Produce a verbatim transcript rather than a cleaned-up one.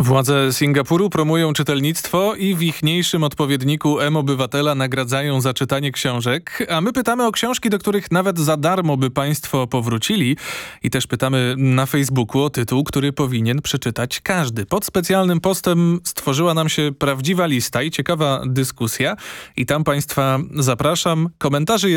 Władze Singapuru promują czytelnictwo i w ichniejszym odpowiedniku M-Obywatela nagradzają za czytanie książek, a my pytamy o książki, do których nawet za darmo by państwo powrócili i też pytamy na Facebooku o tytuł, który powinien przeczytać każdy. Pod specjalnym postem stworzyła nam się prawdziwa lista i ciekawa dyskusja i tam państwa zapraszam. Komentarzy